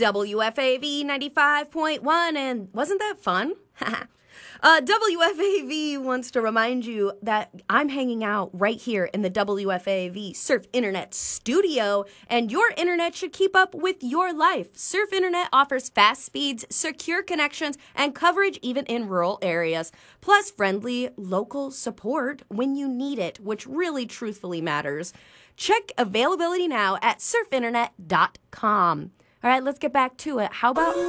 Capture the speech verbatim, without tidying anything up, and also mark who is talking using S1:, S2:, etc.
S1: W F A V ninety-five point one, and wasn't that fun? Uh, W F A V wants to remind you that I'm hanging out right here in the W F A V Surf Internet studio, and your internet should keep up with your life. Surf Internet offers fast speeds, secure connections, and coverage even in rural areas, plus friendly local support when you need it, which really truthfully matters. Check availability now at surf internet dot com. All right, let's get back to it. How about...